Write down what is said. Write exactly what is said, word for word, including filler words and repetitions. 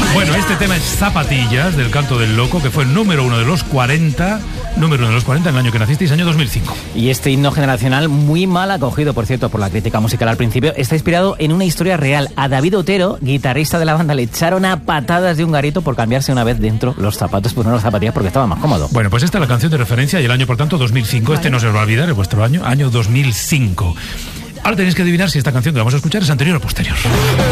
Bueno, este tema es Zapatillas, del Canto del Loco, que fue el número uno de los cuarenta, número uno de los cuarenta en el año que nacisteis, año dos mil cinco. Y este himno generacional, muy mal acogido, por cierto, por la crítica musical al principio, está inspirado en una historia real. A David Otero, guitarrista de la banda, le echaron a patadas de un garito por cambiarse una vez dentro los zapatos por unas zapatillas porque estaba más cómodo. Bueno, pues esta es la canción de referencia y el año, por tanto, dos mil cinco. Vale. Este no se os va a olvidar, es vuestro año, año dos mil cinco. Ahora tenéis que adivinar si esta canción que vamos a escuchar es anterior o posterior.